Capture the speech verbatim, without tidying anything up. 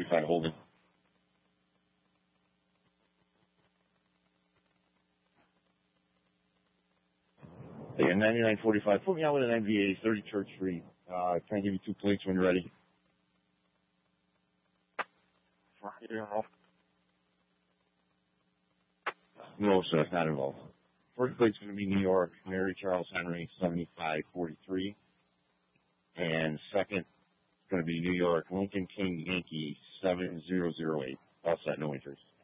forty-five holding. Yeah, ninety-nine forty-five. Put me out with an N V A, thirty Church Street. Uh, try and give you two plates when you're ready. No, sir, not involved. First plate's going to be New York, Mary Charles Henry, seventy-five forty-three. And second is going to be New York, Lincoln King Yankee, seven zero zero eight. All set, no entries.